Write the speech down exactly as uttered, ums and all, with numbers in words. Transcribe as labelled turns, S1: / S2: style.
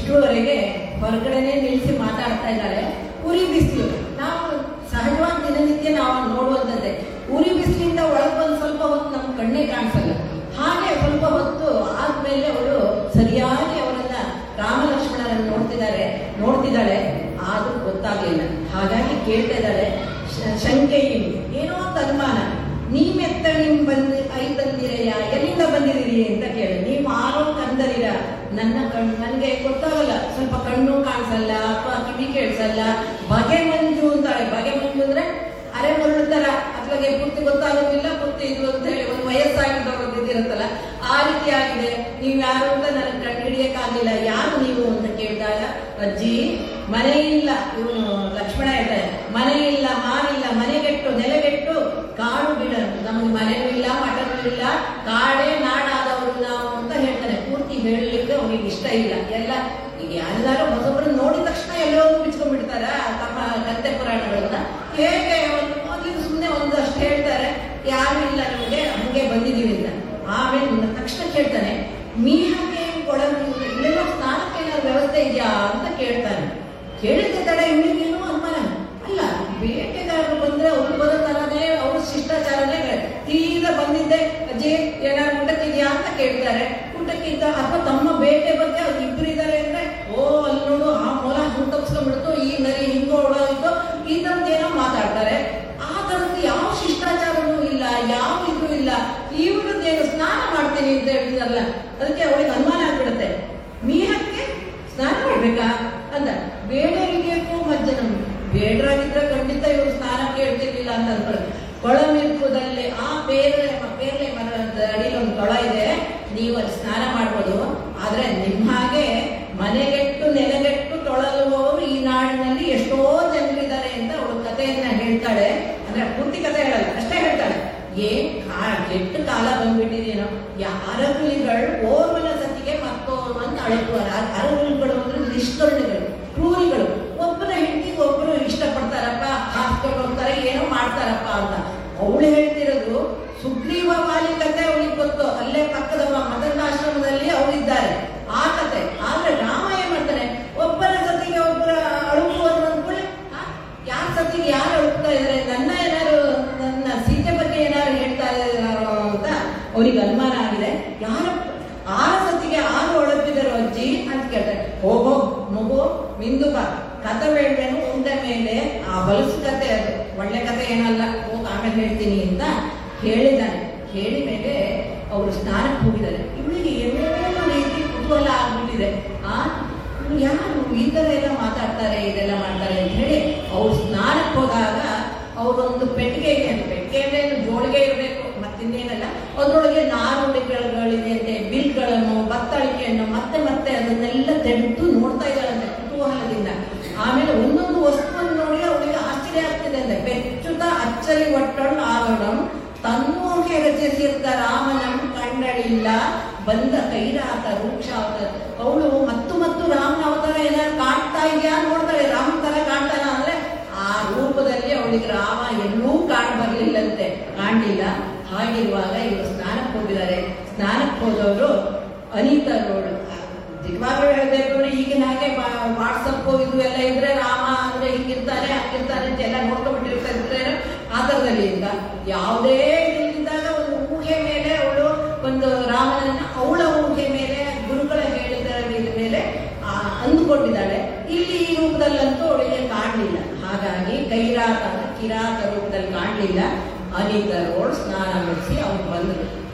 S1: ಇಷ್ಟುವರೆಗೆ ಹೊರಗಡೆನೆ ನಿಲ್ಲಿಸಿ ಮಾತಾಡ್ತಾ ಇದ್ದಾರೆ. ಉರಿ ಬಿಸಿಲು ನಾವು ಸಹಜವಾಗಿ ದಿನನಿತ್ಯ ನಾವು ನೋಡುವಂಥದ್ದೇ. ಉರಿ ಬಿಸಿಲಿಂದ ಒಳಗೆ ಬಂದು ಸ್ವಲ್ಪ ಹೊತ್ತು ನಮ್ಮ ಕಣ್ಣೇ ಕಾಣಿಸಲ್ಲ. ಹಾಗೆ ಸ್ವಲ್ಪ ಹೊತ್ತು ಆದ್ಮೇಲೆ ಅವಳು ಸರಿಯಾಗಿ ಅವರನ್ನ ರಾಮ ಲಕ್ಷ್ಮಣರನ್ನು ನೋಡ್ತಿದ್ದಾರೆ ನೋಡ್ತಿದ್ದಾಳೆ ಆದ್ರೂ ಗೊತ್ತಾಗ್ಲಿಲ್ಲ. ಹಾಗಾಗಿ ಕೇಳ್ತಾ ಇದ್ದಾಳೆ ಶಂಕೆ ಏನೋ ಒಂದು ಅನುಮಾನ. ನೀವೆತ್ತ ನಿಮ್ ಬಂದ್ ಐತಂದಿರಯ್ಯ, ಎಲ್ಲಿಂದ ಬಂದಿದ್ದೀರಿ ಅಂತ ಕೇಳಿ. ನೀವು ಆರೋ ಕಂದರಿರ, ನನ್ನ ಕಣ್ಣು ನನಗೆ ಗೊತ್ತಾಗಲ್ಲ, ಸ್ವಲ್ಪ ಕಣ್ಣು ಕಾಣಿಸಲ್ಲ ಅಥವಾ ಕಿವಿ ಕೇಳಿಸಲ್ಲ. ಬಗೆ ಮಂಜು ಅಂತಾಳೆ. ಬಗೆ ಮಂಜು ಅಂದ್ರೆ ಅರೆ ಹೊರಡ್ತಾರ ಅತ್ಲಾಗೆ ಪೂರ್ತಿ ಗೊತ್ತಾಗೋದಿಲ್ಲ, ಪೂರ್ತಿ ಇದು ಅಂತ ಹೇಳಿ ಒಂದು ವಯಸ್ಸಾಗಿದ್ದವ್ರು ಇದಿರುತ್ತಲ್ಲ ಆ ರೀತಿ ಆಗಿದೆ. ನೀವು ಯಾರು ಅಂತ ನನಗೆ ಕಂಡು ಹಿಡಿಯಕ್ಕಾಗಿಲ್ಲ. ಯಾರು ನೀವು ಅಂತ ಕೇಳಿದಾಗ ಅಜ್ಜಿ ಮನೆ ಇಲ್ಲ, ಇವನು ಲಕ್ಷ್ಮಣ ಹೇಳ್ತಾರೆ, ಮನೆ ಇಲ್ಲ ಮಾರಿಲ್ಲ, ಮನೆಗೆಟ್ಟು ನೆಲೆಗೆಟ್ಟು ಕಾಡು ಬಿಡ, ನಮ್ಗೆ ಮನೆನೂ ಇಲ್ಲ ಮಠನೂ ಇಲ್ಲ, ಕಾಡೇ ನಾಡಾದವರು ನಾವು ಅಂತ ಹೇಳ್ತಾನೆ. ಪೂರ್ತಿ ಹೇಳಲಿಕ್ಕೆ ಅವನಿಗೆ ಇಷ್ಟ ಇಲ್ಲ. ಎಲ್ಲ ಈಗ ಯಾರಿಗಾರು ಹೊಸೊಬ್ಬರನ್ನ ನೋಡಿದ ತಕ್ಷಣ ಎಲ್ಲೋ ಬಿಚ್ಕೊಂಡ್ಬಿಡ್ತಾರ ತಮ್ಮ ಕಥೆ ಪುರಾಣಗಳನ್ನ. ಹೇಗೆ ಮೊದಲಿಗೆ ಸುಮ್ಮನೆ ಒಂದಷ್ಟು ಹೇಳ್ತಾರೆ, ಯಾರು ಇಲ್ಲ ನಮಗೆ, ಹಂಗೆ ಬಂದಿದ್ದೀವಿ ಅಂತ. ಆಮೇಲೆ ತಕ್ಷಣ ಕೇಳ್ತಾನೆ, ಮೀಹಕ್ಕೆ ಕೊಡಲು ಇಲ್ಲೆಲ್ಲ ಸ್ನಾನಕ್ಕೆ ಏನಾದ್ರು ವ್ಯವಸ್ಥೆ ಇದೆಯಾ ಅಂತ ಕೇಳ್ತಾನೆ. ಕೇಳಿದ ತಡ ಇವನಿಗೇನು ಅನುಮಾನ ಅಲ್ಲ, ಬೇಟೆಗಾರರು ಬಂದ್ರೆ ಅವ್ರು ಬರೋ ತರನೇ ಅವ್ರ ಶಿಷ್ಟಾಚಾರನೇ. ತೀರಾ ಬಂದಿದ್ದೆ ಅಜ್ಜಿ ಏನಾದ್ರು ಊಟಕ್ಕಿದ್ಯಾ ಅಂತ ಕೇಳ್ತಾರೆ. ಊಟಕ್ಕಿದ್ದ ಅಥವಾ ತಮ್ಮ ಬೇಟೆ ಬಗ್ಗೆ ಅವ್ರು ಇಬ್ರು ಇದ್ದಾರೆ ಅಂದ್ರೆ, ಓ ಅಲ್ಲಿ ನೋಡು ಆ ಮೊಲ ಹಿಂಗ್ ತಪ್ಸ್ಕೊಂಡ್ಬಿಡ್ತು, ಈ ನರಿ ಹಿಂಗ ಓಡೋಯ್ತು, ಈ ತರದ್ದೇನೋ ಮಾತಾಡ್ತಾರೆ. ಆ ತರದ್ದು ಯಾವ ಶಿಷ್ಟಾಚಾರನೂ ಇಲ್ಲ, ಯಾವ ಇದು ಇಲ್ಲ. ಇವ್ರದ್ದೇನು ಸ್ನಾನ ಮಾಡ್ತೀನಿ ಅಂತ ಹೇಳ್ತಿದಾರಲ್ಲ, ಅದಕ್ಕೆ ಅವಳಿಗೆ ಅನುಮಾನ ಆಗ್ಬಿಡುತ್ತೆ. ಮೀಹಕ್ಕೆ ಸ್ನಾನ ಮಾಡ್ಬೇಕಾ ಅಂತ. ಬೇಡರಿಗೆ ಮಜ್ಜನ, ಬೇಡರಾಗಿದ್ರೆ ಖಂಡಿತ ಇವರು ಸ್ನಾನ ಕೇಳ್ತಿರ್ಲಿಲ್ಲ ಅಂತ ಅನ್ಕೊಳ್ಳಿ. ಕೊಳಮಿರ್ಪುದಲ್ಲಿ ಆ ಬೇರೆ ಬೇರೆ ಮರದ ಅಡಿಯಲ್ಲಿ ಒಂದು ಕೊಳ ಇದೆ, ನೀವು ಅಲ್ಲಿ ಸ್ನಾನ ಮಾಡ್ಬೋದು. ಆದ್ರೆ ನಿಮ್ಮ ಹಾಗೆ ಮನೆಗೆಟ್ಟು ನೆಲೆಗೆಟ್ಟು ತೊಳಲುವವರು ಈ ನಾಡಿನಲ್ಲಿ ಎಷ್ಟೋ ಜನರಿದ್ದಾರೆ ಅಂತ ಅವಳು ಕಥೆಯನ್ನ ಹೇಳ್ತಾಳೆ. ಅಂದ್ರೆ ಪೂರ್ತಿ ಕಥೆ ಹೇಳಲ್ಲ, ಅಷ್ಟೇ ಹೇಳ್ತಾಳೆ. ಏನ್ ಕೆಟ್ಟ ಕಾಲ ಬಂದ್ಬಿಟ್ಟಿದೇನೋ, ಅರಗುಲಿಗಳು ಓರ್ವನ ಸತಿಗೆ ಮತ್ತೋರ್ವಂತ ಅಳೆಯುವ ಅರಗುಲಿಗಳು ಅಂದ್ರೆ ನಿಷ್ಕರುಣಿಗಳು, ಕ್ರೂರಿಗಳು. ಒಬ್ಬರ ಹೆಂಡತಿಗೆ ಒಬ್ಬರು ಇಷ್ಟಪಡ್ತಾರಪ್ಪ, ಹಾಸ್ಕೊಂಡು ಹೋಗ್ತಾರೆ, ಏನೋ ಮಾಡ್ತಾರಪ್ಪ ಅಂತ. ಅವಳು ಹೇಳ್ತಿರೋದು ಸುಗ್ರೀವ ವಾಲಿ ಕತೆ ಅವಳಿಗೆ ಗೊತ್ತು. ಅಲ್ಲೇ ಪಕ್ಕದ ಮದನಾಶ್ರಮದಲ್ಲಿ ಅವರಿದ್ದಾರೆ ಆ ಕತೆ. ಆದ್ರೆ ರಾಮ ಏನ್ ಮಾಡ್ತಾನೆ, ಒಬ್ಬರ ಸತಿಗೆ ಒಬ್ಬರ ಅಳುಕುವರು ಅಂದ್ಕೊಳ್ಳಿ. ಯಾರ ಸತಿಗೆ ಯಾರು ಅಳುಕ್ತಾ ಇದಾರೆ, ನನ್ನ ಏನಾರು ನನ್ನ ಸೀತೆ ಬಗ್ಗೆ ಏನಾರು ಹೇಳ್ತಾ ಇದಾರೋ ಅಂತ ಅವ್ರಿಗೆ ಅನುಮಾನ ಆಗಿದೆ. ಯಾರ ಆರ ಸತಿಗೆ ಆರು ಒಳಪಿದರು ಅಜ್ಜಿ ಅಂತ ಕೇಳ್ತಾರೆ. ಹೋಗೋ ಮಗು ಮಿಂದು ಬಾ, ಕತೆ ಹೇಳ್ಬೇನು ಉಂಡ ಮೇಲೆ. ಆ ಹೊಲಸು ಕತೆ, ಅದು ಒಳ್ಳೆ ಕತೆ ಏನಲ್ಲ, ಹೋಗಿ ಆಮೇಲೆ ಹೇಳ್ತೀನಿ ಅಂತ ಹೇಳಿದ್ದಾನೆ. ಹೇಳಿ ಮೇಲೆ ಅವರು ಸ್ನಾನಕ್ಕೆ ಹೋಗಿದ್ದಾರೆ. ಇವಳಿಗೆ ಏನೇನೋ ರೀತಿ ಕುತೂಹಲ ಆಗ್ಬಿಟ್ಟಿದೆ. ಆ ಯಾರು ಈ ತರ ಎಲ್ಲ ಮಾತಾಡ್ತಾರೆ, ಇದೆಲ್ಲ ಮಾಡ್ತಾರೆ ಅಂತ ಹೇಳಿ ಅವ್ರು ಸ್ನಾನಕ್ಕೆ ಹೋದಾಗ ಅವರೊಂದು ಪೆಟ್ಟಿಗೆ ಇದೆ ಅಂತ. ಪೆಟ್ಟಿಗೆ ಅಂದ್ರೆ ಜೋಳಿಗೆ ಇರಬೇಕು, ಮತ್ತಿನ್ನೇನಲ್ಲ. ಅದ್ರೊಳಗೆ ನಾರುಗಳಿದೆ ಅಂತೆ, ಬಿಲ್ಗಳನ್ನು, ಬತ್ತಳಿಕೆಯನ್ನು ಮತ್ತೆ ಮತ್ತೆ ಅದನ್ನೆಲ್ಲ ತೆಗೆದು ನೋಡ್ತಾ ಇದ್ದಾಳಂತೆ ಕುತೂಹಲದಿಂದ. ಆಮೇಲೆ ಒಂದೊಂದು ವಸ್ತುವನ್ನು ನೋಡಿ ಅವಳಿಗೆ ಆಶ್ಚರ್ಯ ಆಗ್ತಿದೆ ಅಂತೆ. ಪೆಚ್ಚುತ ಅಚ್ಚರಿ ಒಟ್ಟೊಂಡು ಆಗೋಣ ತನ್ನೋಕೆ ರಚಿಸಿರ್ತ ರಾಮನಂ ಕಂಡಳಿಲ್ಲ ಬಂದ ಕೈರಾತ ರೂಕ್ಷಾವತ. ಅವಳು ಮತ್ತು ಮತ್ತು ರಾಮನ ಅವತಾರ ಏನಾದ್ರು ಕಾಣ್ತಾ ಇದೆಯಾ ನೋಡ್ತಾಳೆ. ರಾಮನ ತರ ಕಾಣ್ತಾನ ಅಂದ್ರೆ ಆ ರೂಪದಲ್ಲಿ ಅವಳಿಗೆ ರಾಮ ಎಲ್ಲೂ ಕಾಣ್ ಬರ್ಲಿಲ್ಲಂತೆ, ಕಾಣಲಿಲ್ಲ. ಹಾಗಿರುವಾಗ ಇವರು ಸ್ನಾನಕ್ಕೆ ಹೋಗಿದ್ದಾರೆ. ಸ್ನಾನಕ್ಕೆ ಹೋದವರು ಅನಿತರೋಳು. ನಿಜವಾಗ್ಲೂ ಹೇಳ್ಬೇಕು ಅಂದ್ರೆ ಈಗಿನ ಹಾಗೆ ವಾಟ್ಸಪ್ ಇದು ಎಲ್ಲ ಇದ್ರೆ ರಾಮ ಅಂದ್ರೆ ಹಿಂಗಿರ್ತಾನೆ ಹಂಗಿರ್ತಾನೆ ಅಂತ ಎಲ್ಲ ನೋಡ್ಕೊಂಡ್ಬಿಟ್ಟಿರ್ತಾ ಇದ್ರೆ ಆ ಥರದಲ್ಲಿ ಇಲ್ಲ. ಯಾವುದೇ ಇದ್ದಾಗ ಒಂದು ಊಹೆ ಮೇಲೆ ಅವಳು ಒಂದು ರಾಮನನ್ನ ಅವಳ ಊಹೆ ಮೇಲೆ ಗುರುಗಳ ಹೇಳಿದರ ಮೇಲೆ ಅಂದುಕೊಂಡಿದ್ದಾಳೆ. ಇಲ್ಲಿ ಈ ರೂಪದಲ್ಲಂತೂ ಅವಳಿಗೆ ಕಾಣಲಿಲ್ಲ. ಹಾಗಾಗಿ ಕೈರಾತ ಕಿರಾತ ರೂಪದಲ್ಲಿ ಕಾಣಲಿಲ್ಲ. ಅನಿತರೋಳು ಸ್ನಾನ ಮಾಡಿಸಿ ಅವ್ರು ಬಂದರು.